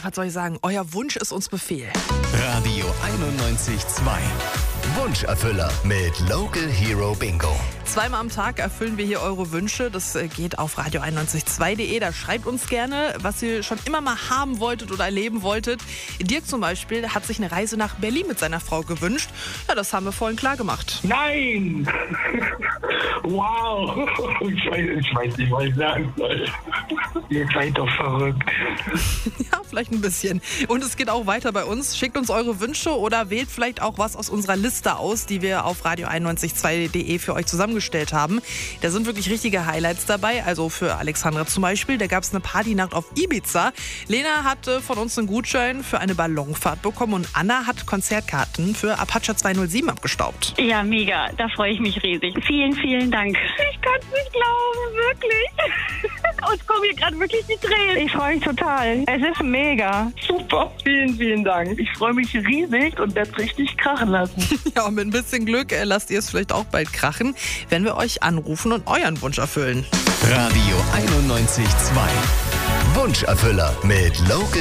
was soll ich sagen? Euer Wunsch ist uns Befehl. Radio 91.2. Wunscherfüller mit Local Hero Bingo. Zweimal am Tag erfüllen wir hier eure Wünsche. Das geht auf radio912.de. Da schreibt uns gerne, was ihr schon immer mal haben wolltet oder erleben wolltet. Dirk zum Beispiel hat sich eine Reise nach Berlin mit seiner Frau gewünscht. Ja, das haben wir vorhin klar gemacht. Nein! Wow! Ich weiß nicht, was ich sagen soll. Ihr seid doch verrückt. Ja, vielleicht ein bisschen. Und es geht auch weiter bei uns. Schickt uns eure Wünsche oder wählt vielleicht auch was aus unserer Liste aus, die wir auf radio912.de für euch zusammengestellt haben. Da sind wirklich richtige Highlights dabei. Also für Alexandra zum Beispiel, da gab es eine Partynacht auf Ibiza. Lena hat von uns einen Gutschein für eine Ballonfahrt bekommen und Anna hat Konzertkarten für Apache 207 abgestaubt. Ja, mega. Da freue ich mich riesig. Vielen, vielen Dank. Ich kann es nicht glauben, wirklich. Uns kommen hier gerade wirklich die Tränen. Ich freue mich total. Es ist mega. Super, vielen, vielen Dank. Ich freue mich riesig und werde richtig krachen lassen. Ja, und mit ein bisschen Glück lasst ihr es vielleicht auch bald krachen, wenn wir euch anrufen und euren Wunsch erfüllen. Radio 91.2. Wunscherfüller mit Local